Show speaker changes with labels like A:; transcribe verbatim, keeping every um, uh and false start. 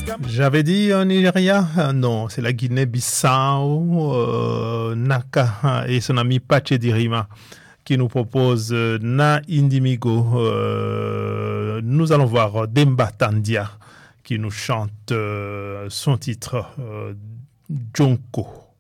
A: J'avais dit en Nigeria, non, c'est la Guinée-Bissau, euh, Naka et son ami Pache Dirima qui nous propose euh, Na Indimigo. Euh, nous allons voir Demba Tandia qui nous chante euh, son titre euh, Jonko.